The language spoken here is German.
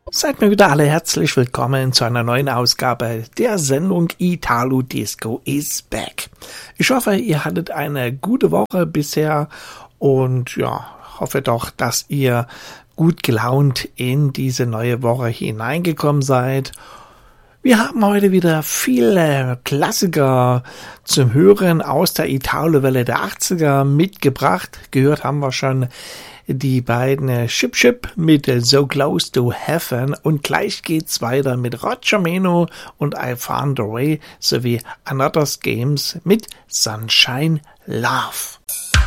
Seid mir wieder alle herzlich willkommen zu einer neuen Ausgabe der Sendung Italo Disco is Back. Ich hoffe, ihr hattet eine gute Woche bisher und hoffe doch, dass ihr gut gelaunt in diese neue Woche hineingekommen seid. Wir haben heute wieder viele Klassiker zum Hören aus der Italo-Welle der 80er mitgebracht. Gehört haben wir schon die beiden Chip Chip mit So Close to Heaven und gleich geht's weiter mit Roger Meno und I Found a Way sowie Another Games mit Sunshine Love.